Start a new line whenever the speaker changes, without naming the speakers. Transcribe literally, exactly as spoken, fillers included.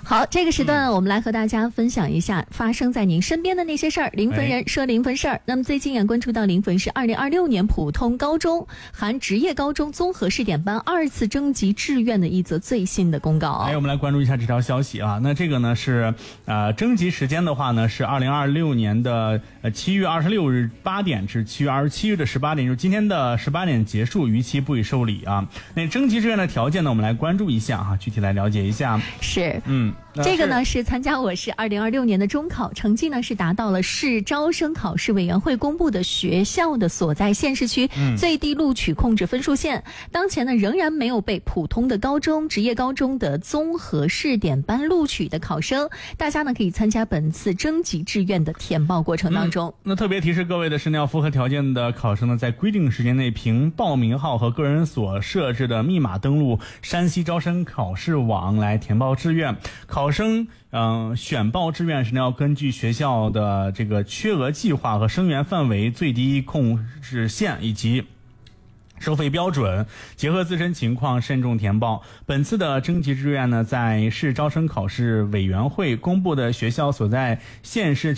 好，这个时段我们来和大家分享一下发生在您身边的那些事儿。临汾人说临汾事儿。那么最近也关注到临汾市二零二六年普通高中含职业高中综合试点班二次征集志愿的一则最新的公告。
哎，我们来关注一下这条消息啊。那这个呢是呃征集时间的话呢是二零二六年的呃七月二十六日八点至七月二十七日的十八点，就是今天的十八点结束，逾期不予受理啊。那征集志愿的条件呢，我们来关注一下哈、啊，具体来了解一下。
是，
嗯。
这个呢是参加我市二零二六年的中考，成绩呢是达到了市招生考试委员会公布的学校的所在县市区最低录取控制分数线。嗯、当前呢仍然没有被普通的高中、职业高中的综合试点班录取的考生，大家呢可以参加本次征集志愿的填报过程当中。
嗯、那特别提示各位的是呢，要符合条件的考生呢，在规定时间内凭报名号和个人所设置的密码登录山西招生考试网来填报志愿。考生嗯、呃，选报志愿时呢，要根据学校的这个缺额计划和生源范围最低控制线以及收费标准，结合自身情况慎重填报。本次的征集志愿呢，在市招生考试委员会公布的学校所在县市